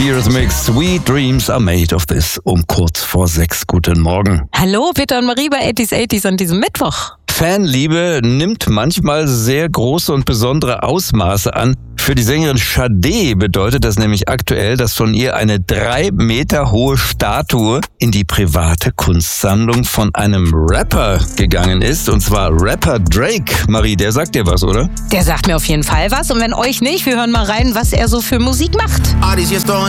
Hier ist Mix. Sweet Dreams are made of this. Um kurz vor 6. Guten Morgen. Hallo, Peter und Marie bei 80s an diesem Mittwoch. Fanliebe nimmt manchmal sehr große und besondere Ausmaße an. Für die Sängerin Sade bedeutet das nämlich aktuell, dass von ihr eine 3 Meter hohe Statue in die private Kunstsammlung von einem Rapper gegangen ist. Und zwar Rapper Drake. Marie, der sagt dir was, oder? Der sagt mir auf jeden Fall was. Und wenn euch nicht, wir hören mal rein, was er so für Musik macht.